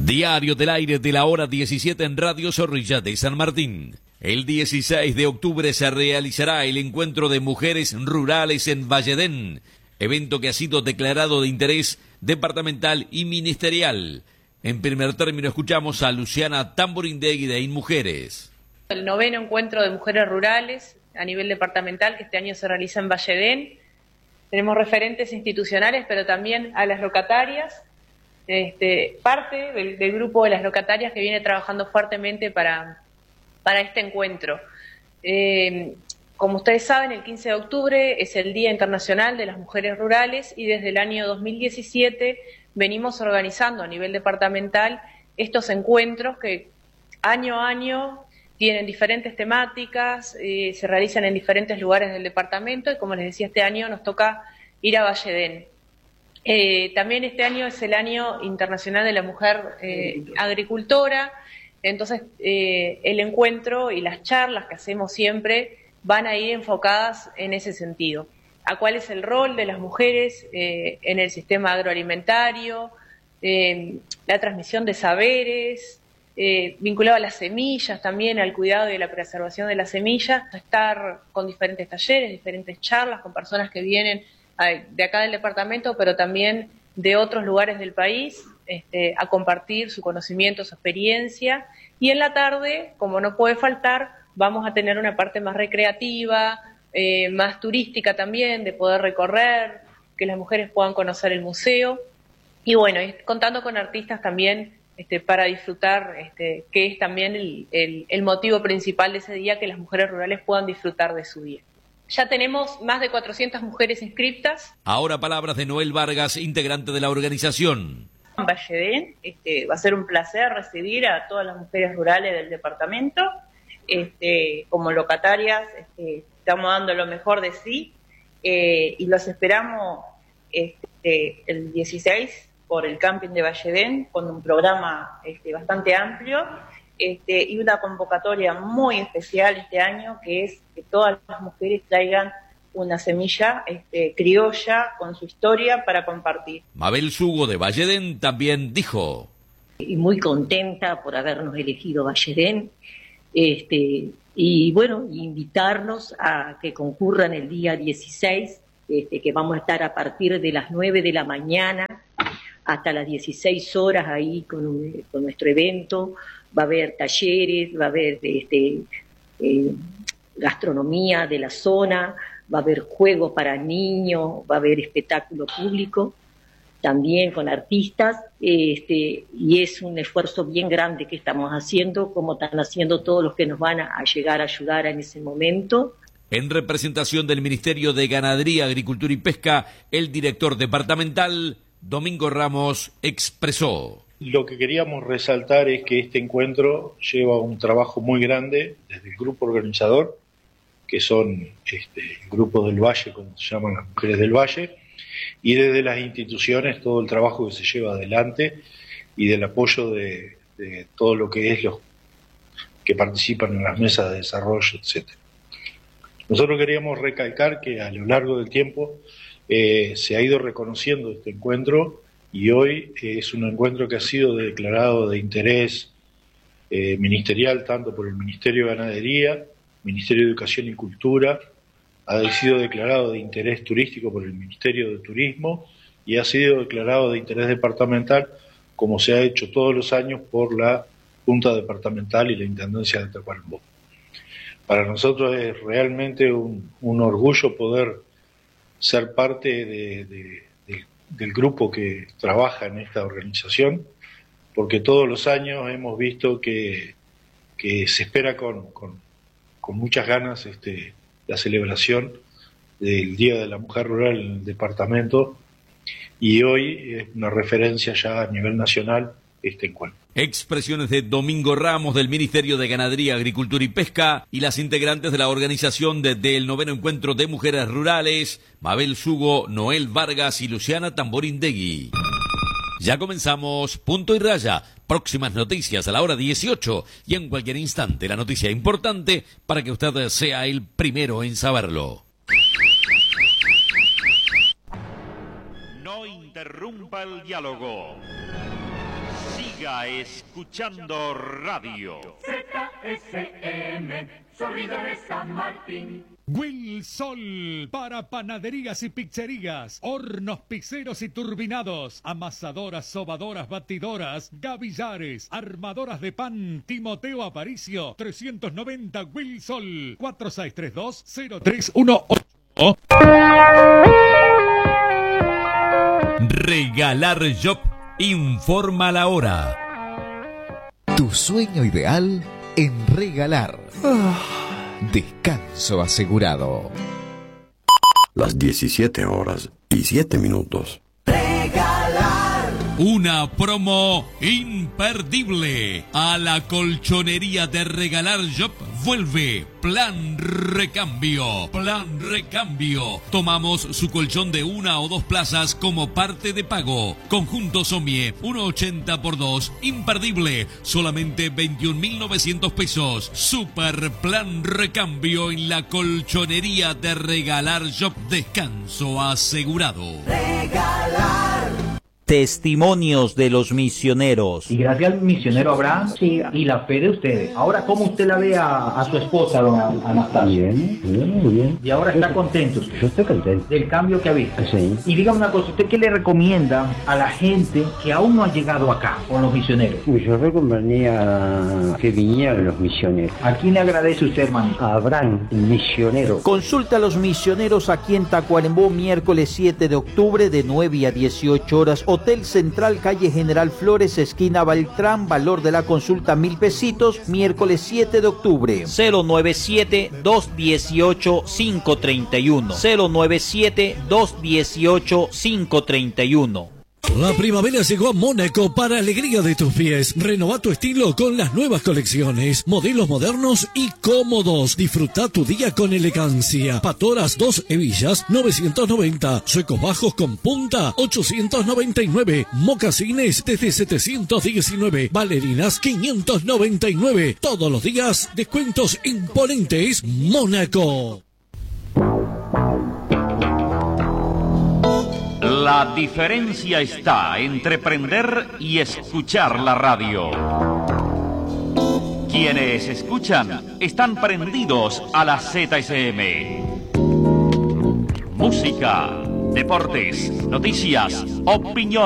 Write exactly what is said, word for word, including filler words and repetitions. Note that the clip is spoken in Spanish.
Diario del aire de la hora diecisiete en Radio Zorrilla de San Martín. El dieciséis de octubre se realizará el encuentro de mujeres rurales en Valledén, evento que ha sido declarado de interés departamental y ministerial. En primer término escuchamos a Luciana Tamborindegui de InMujeres. El noveno encuentro de mujeres rurales a nivel departamental que este año se realiza en Valledén. Tenemos referentes institucionales, pero también a las locatarias. Este, parte del, del grupo de las locatarias que viene trabajando fuertemente para, para este encuentro. Eh, como ustedes saben, el quince de octubre es el Día Internacional de las Mujeres Rurales y desde el año dos mil diecisiete venimos organizando a nivel departamental estos encuentros que año a año tienen diferentes temáticas, eh, se realizan en diferentes lugares del departamento y como les decía, este año nos toca ir a Valledén. Eh, también este año es el Año Internacional de la Mujer eh, Agricultora, entonces eh, el encuentro y las charlas que hacemos siempre van a ir enfocadas en ese sentido, a cuál es el rol de las mujeres eh, en el sistema agroalimentario, eh, la transmisión de saberes, eh, vinculado a las semillas también, al cuidado y la preservación de las semillas, estar con diferentes talleres, diferentes charlas con personas que vienen de acá del departamento, pero también de otros lugares del país, este, a compartir su conocimiento, su experiencia. Y en la tarde, como no puede faltar, vamos a tener una parte más recreativa, eh, más turística también, de poder recorrer, que las mujeres puedan conocer el museo. Y bueno, y contando con artistas también este, para disfrutar, este, que es también el, el, el motivo principal de ese día, que las mujeres rurales puedan disfrutar de su día. Ya tenemos más de cuatrocientas mujeres inscriptas. Ahora palabras de Noel Vargas, integrante de la organización. En Valledén, este, va a ser un placer recibir a todas las mujeres rurales del departamento. Este, como locatarias, este, estamos dando lo mejor de sí eh, y los esperamos este, el dieciséis por el camping de Valledén con un programa este, bastante amplio. Este, y una convocatoria muy especial este año, que es que todas las mujeres traigan una semilla este, criolla con su historia para compartir. Mabel Sugo de Valledén también dijo. Y muy contenta por habernos elegido Valledén, este, y bueno, invitarlos a que concurran el día dieciséis, este, que vamos a estar a partir de las nueve de la mañana hasta las dieciséis horas ahí con, un, con nuestro evento. Va a haber talleres, va a haber este, eh, gastronomía de la zona, va a haber juegos para niños, va a haber espectáculo público, también con artistas, este, y es un esfuerzo bien grande que estamos haciendo, como están haciendo todos los que nos van a, a llegar a ayudar en ese momento. En representación del Ministerio de Ganadería, Agricultura y Pesca, el director departamental, Domingo Ramos, expresó. Lo que queríamos resaltar es que este encuentro lleva un trabajo muy grande desde el grupo organizador, que son este, el grupo del Valle, como se llaman las mujeres del Valle, y desde las instituciones todo el trabajo que se lleva adelante y del apoyo de, de todo lo que es los que participan en las mesas de desarrollo, etcétera. Nosotros queríamos recalcar que a lo largo del tiempo eh, se ha ido reconociendo este encuentro. Y hoy es un encuentro que ha sido declarado de interés eh, ministerial tanto por el Ministerio de Ganadería, Ministerio de Educación y Cultura, ha sido declarado de interés turístico por el Ministerio de Turismo y ha sido declarado de interés departamental, como se ha hecho todos los años por la Junta Departamental y la Intendencia de Tacuarembó. Para nosotros es realmente un, un orgullo poder ser parte de... de del grupo que trabaja en esta organización, porque todos los años hemos visto que, que se espera con, con, con muchas ganas este, la celebración del Día de la Mujer Rural en el departamento, y hoy es una referencia ya a nivel nacional este encuentro. Expresiones de Domingo Ramos del Ministerio de Ganadería, Agricultura y Pesca y las integrantes de la organización de, del noveno encuentro de mujeres rurales, Mabel Sugo, Noel Vargas y Luciana Tamborindegui. Ya comenzamos Punto y Raya. Próximas noticias a la hora dieciocho y en cualquier instante la noticia importante para que usted sea el primero en saberlo. No interrumpa el diálogo. Siga Siga escuchando radio. Z S M, sonido de San Martín. Wilsol para panaderías y pizzerías, hornos pizzeros y turbinados, amasadoras, sobadoras, batidoras, gavillares, armadoras de pan. Timoteo Aparicio, trescientos noventa Wilsol, cuatro seis tres dos cero tres uno ocho. Regalar Job informa la hora. Tu sueño ideal en Regalar. Descanso asegurado. Las diecisiete horas y siete minutos. Regalar. Una promo imperdible. A la colchonería de Regalar Job vuelve Plan Recambio. Plan Recambio. Tomamos su colchón de una o dos plazas como parte de pago. Conjunto Somie, uno ochenta por dos. Imperdible. Solamente veintiún mil novecientos pesos. Super Plan Recambio en la colchonería de Regalar Job. Descanso asegurado. Regalar. Testimonios de los misioneros. Y gracias al misionero Abraham sí. Y la fe de ustedes. Ahora, ¿cómo usted la ve a, a su esposa, don Anastasia? Bien, bien, muy bien. ¿Y ahora está contento usted? Yo estoy contento. Del cambio que ha visto. Sí. Y dígame una cosa, ¿usted qué le recomienda a la gente que aún no ha llegado acá con los misioneros? Yo recomendaría que vinieran los misioneros. ¿A quién le agradece usted, hermanito? A Abraham, el misionero. Consulta a los misioneros aquí en Tacuarembó, miércoles siete de octubre de nueve a dieciocho horas. Hotel Central, calle General Flores, esquina Baltrán, valor de la consulta mil pesitos, miércoles siete de octubre. cero nueve siete, dos uno ocho, cinco tres uno. cero nueve siete, dos uno ocho, cinco tres uno. La primavera llegó a Mónaco para alegría de tus pies. Renova tu estilo con las nuevas colecciones, modelos modernos y cómodos. Disfruta tu día con elegancia. Patoras dos hebillas, novecientos noventa. Suecos bajos con punta, ochocientos noventa y nueve. Mocasines desde setecientos diecinueve. Bailarinas, quinientos noventa y nueve. Todos los días, descuentos imponentes. Mónaco. La diferencia está entre prender y escuchar la radio. Quienes escuchan están prendidos a la Z S M. Música, deportes, noticias, opinión.